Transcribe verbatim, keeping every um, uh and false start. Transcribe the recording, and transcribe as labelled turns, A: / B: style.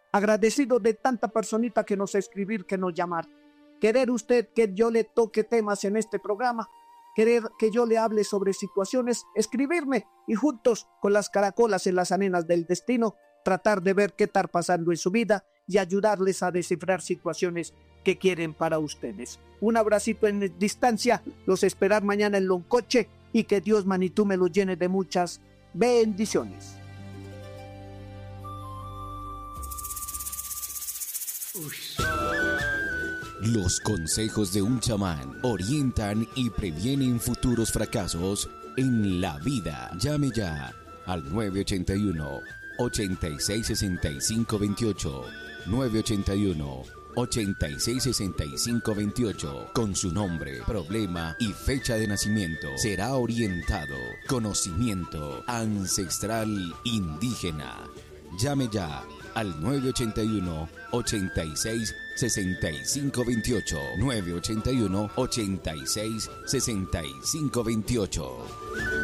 A: Agradecido de tanta personita que nos escribir, que nos llamar. Querer usted que yo le toque temas en este programa, querer que yo le hable sobre situaciones, escribirme y juntos con las caracolas en las arenas del destino, tratar de ver qué está pasando en su vida y ayudarles a descifrar situaciones que quieren para ustedes. Un abracito en distancia, los esperar mañana en Loncoche y que Dios Manitú me los llene de muchas bendiciones.
B: Los consejos de un chamán orientan y previenen futuros fracasos en la vida. Llame ya al nueve ochenta y uno, ochenta y seis, sesenta y cinco veintiocho. nueve ochenta y uno, ochenta y seis, sesenta y cinco veintiocho. Con su nombre, problema y fecha de nacimiento será orientado. Conocimiento ancestral indígena. Llame ya al nueve ochenta y uno, ochenta y seis, sesenta y cinco veintiocho. nueve ochenta y uno, ochenta y seis, sesenta y cinco veintiocho.